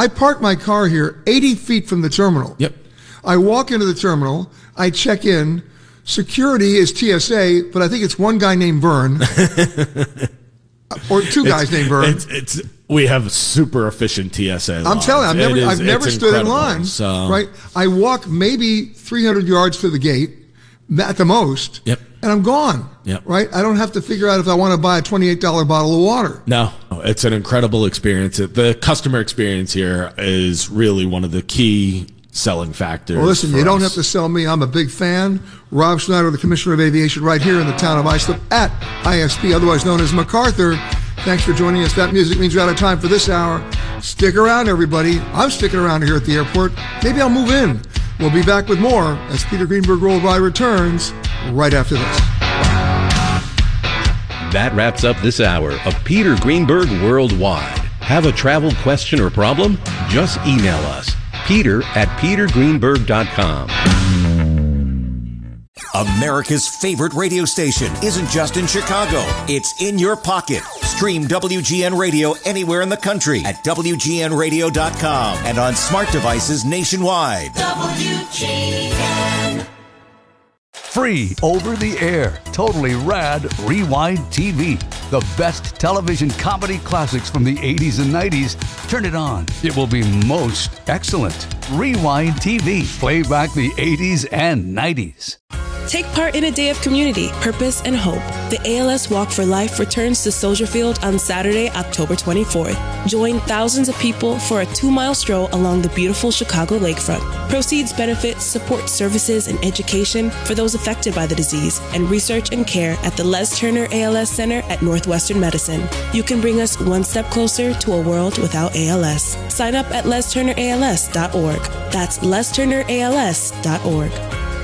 I park my car here 80 feet from the terminal. Yep. I walk into the terminal. I check in. Security is TSA, but I think it's one guy named Vern. Or two guys named Vern. We have super efficient TSA. I'm telling you, I've never stood in line. So. Right, I walk maybe 300 yards to the gate, at the most. Yep. And I'm gone. Yep. Right, I don't have to figure out if I want to buy a $28 bottle of water. No, it's an incredible experience. The customer experience here is really one of the key selling factors. Well, listen, you don't have to sell me. I'm a big fan. Rob Schneider, the Commissioner of Aviation, right here in the town of Islip at ISP, otherwise known as MacArthur. Thanks for joining us. That music means we're out of time for this hour. Stick around, everybody. I'm sticking around here at the airport. Maybe I'll move in. We'll be back with more as Peter Greenberg Worldwide returns right after this. That wraps up this hour of Peter Greenberg Worldwide. Have a travel question or problem? Just email us. Peter@petergreenberg.com. America's favorite radio station isn't just in Chicago. It's in your pocket. Stream WGN Radio anywhere in the country at WGNradio.com and on smart devices nationwide. WGN. Free over the air, totally rad Rewind TV. The best television comedy classics from the 80s and 90s. Turn it on. It will be most excellent. Rewind TV. Play back the 80s and 90s. Take part in a day of community, purpose, and hope. The ALS Walk for Life returns to Soldier Field on Saturday, October 24th. Join thousands of people for a 2-mile stroll along the beautiful Chicago lakefront. Proceeds benefit support services and education for those affected by the disease and research and care at the Les Turner ALS Center at Northwestern Medicine. You can bring us one step closer to a world without ALS. Sign up at lesturnерals.org. That's lesturnерals.org.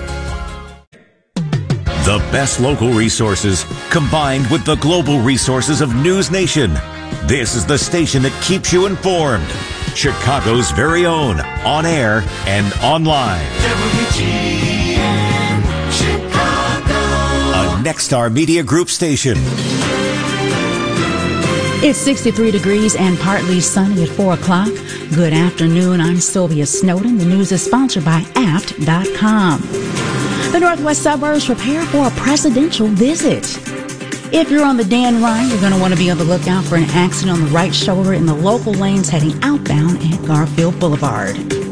The best local resources combined with the global resources of News Nation. This is the station that keeps you informed. Chicago's very own, on air and online. WGN Chicago. A Nexstar Media Group station. It's 63 degrees and partly sunny at 4 o'clock. Good afternoon. I'm Sylvia Snowden. The news is sponsored by apt.com. The Northwest suburbs prepare for a presidential visit. If you're on the Dan Ryan, you're going to want to be on the lookout for an accident on the right shoulder in the local lanes heading outbound at Garfield Boulevard.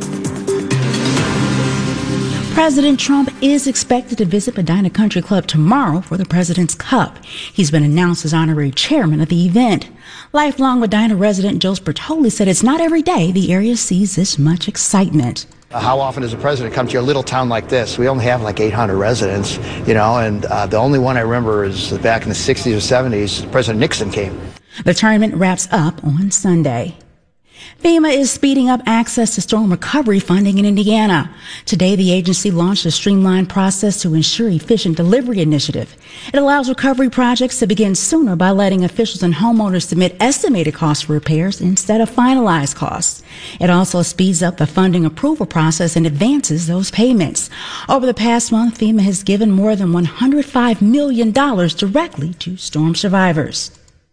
President Trump is expected to visit Medina Country Club tomorrow for the President's Cup. He's been announced as honorary chairman of the event. Lifelong Medina resident Joe Bertoli said it's not every day the area sees this much excitement. How often does a president come to a little town like this? We only have like 800 residents, and the only one I remember is back in the 60s or 70s, President Nixon came. The tournament wraps up on Sunday. FEMA is speeding up access to storm recovery funding in Indiana. Today, the agency launched a streamlined process to ensure efficient delivery initiative. It allows recovery projects to begin sooner by letting officials and homeowners submit estimated costs for repairs instead of finalized costs. It also speeds up the funding approval process and advances those payments. Over the past month, FEMA has given more than $105 million directly to storm survivors.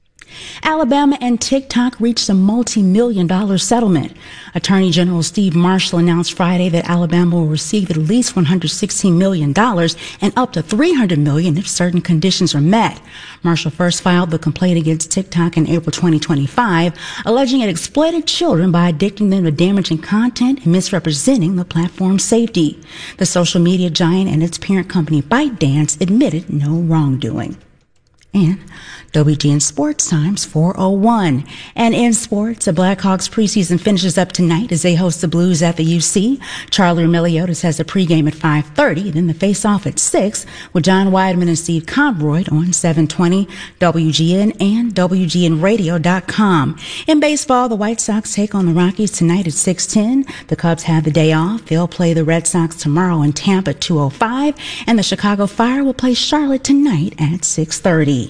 Alabama and TikTok reached a multi-million-dollar settlement. Attorney General Steve Marshall announced Friday that Alabama will receive at least $116 million and up to $300 million if certain conditions are met. Marshall first filed the complaint against TikTok in April 2025, alleging it exploited children by addicting them to damaging content and misrepresenting the platform's safety. The social media giant and its parent company ByteDance admitted no wrongdoing. And WGN Sports Times 4:01. And in sports, the Blackhawks preseason finishes up tonight as they host the Blues at the UC. Charlie Meliodas has a pregame at 5:30, then the face-off at 6 with John Weidman and Steve Conroy on 720, WGN and WGNradio.com. In baseball, the White Sox take on the Rockies tonight at 6:10. The Cubs have the day off. They'll play the Red Sox tomorrow in Tampa at 2:05, and the Chicago Fire will play Charlotte tonight at 6:30.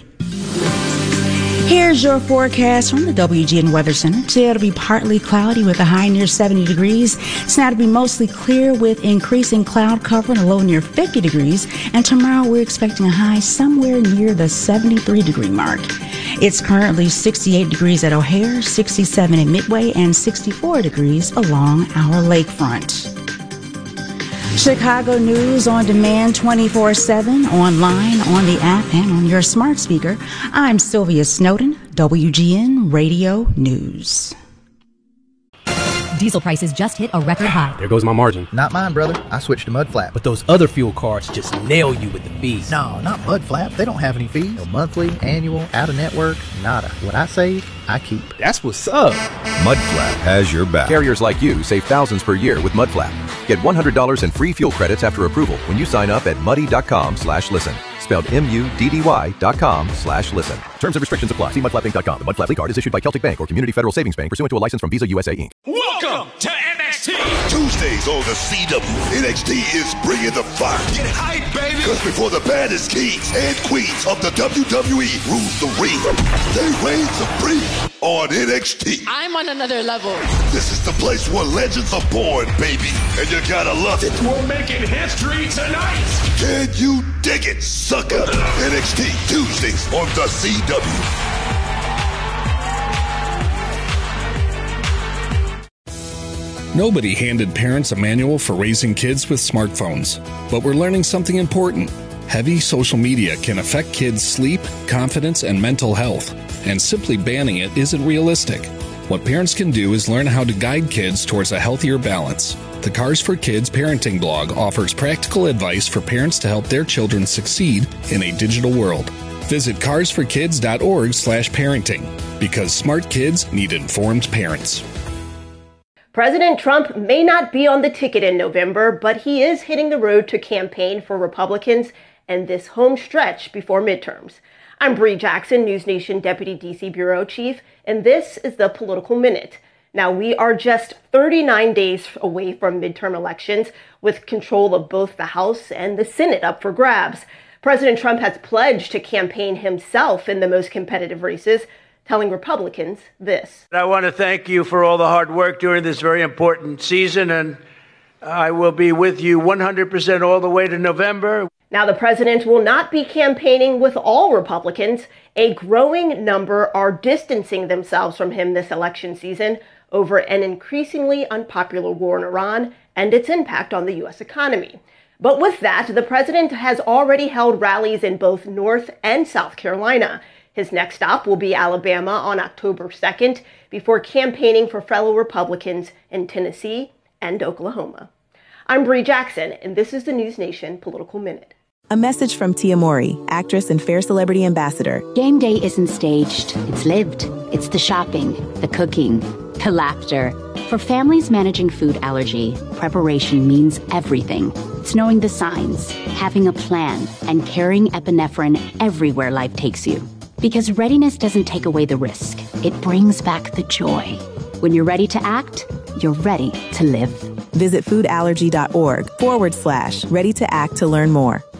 Here's your forecast from the WGN Weather Center. Today it'll be partly cloudy with a high near 70 degrees. Tonight it'll be mostly clear with increasing cloud cover and a low near 50 degrees. And tomorrow we're expecting a high somewhere near the 73 degree mark. It's currently 68 degrees at O'Hare, 67 at Midway, and 64 degrees along our lakefront. Chicago News on demand 24/7, online, on the app, and on your smart speaker. I'm Sylvia Snowden, WGN Radio News. Diesel prices just hit a record high. There goes my margin. Not mine, brother. I switched to Mudflap. But those other fuel cards just nail you with the fees. No, not Mudflap. They don't have any fees. No monthly, annual, out-of-network, nada. What I save, I keep. That's what's up. Mudflap has your back. Carriers like you save thousands per year with Mudflap. Get $100 in free fuel credits after approval when you sign up at muddy.com/listen. Spelled MUDDY.com/listen. Terms and restrictions apply. See mudflappinc.com. The Mudflap card is issued by Celtic Bank or Community Federal Savings Bank pursuant to a license from Visa USA Inc. Welcome to NXT. Tuesdays on the CW. NXT is bringing the fire. Get hype, baby. Because before the baddest kings and queens of the WWE rules the ring, they reign supreme on NXT. I'm on another level. This is the place where legends are born, baby. And you gotta love it. We're making history tonight. Can you dig it, sucker? NXT Tuesdays on the CW. Nobody handed parents a manual for raising kids with smartphones, but we're learning something important. Heavy social media can affect kids' sleep, confidence, and mental health, and simply banning it isn't realistic. What parents can do is learn how to guide kids towards a healthier balance. The Cars for Kids parenting blog offers practical advice for parents to help their children succeed in a digital world. Visit carsforkids.org/parenting, because smart kids need informed parents. President Trump may not be on the ticket in November, but he is hitting the road to campaign for Republicans and this home stretch before midterms. I'm Bree Jackson, News Nation Deputy DC Bureau Chief, and this is the Political Minute. Now, we are just 39 days away from midterm elections, with control of both the House and the Senate up for grabs. President Trump has pledged to campaign himself in the most competitive races, telling Republicans this. I want to thank you for all the hard work during this very important season, and I will be with you 100% all the way to November. Now, the president will not be campaigning with all Republicans. A growing number are distancing themselves from him this election season over an increasingly unpopular war in Iran and its impact on the U.S. economy. But with that, the president has already held rallies in both North and South Carolina. His next stop will be Alabama on October 2nd, before campaigning for fellow Republicans in Tennessee and Oklahoma. I'm Bree Jackson, and this is the News Nation Political Minute. A message from Tia Mowry, actress and Fair Celebrity Ambassador. Game day isn't staged, it's lived. It's the shopping, the cooking, the laughter. For families managing food allergy, preparation means everything. It's knowing the signs, having a plan, and carrying epinephrine everywhere life takes you. Because readiness doesn't take away the risk. It brings back the joy. When you're ready to act, you're ready to live. Visit foodallergy.org/ready to act to learn more.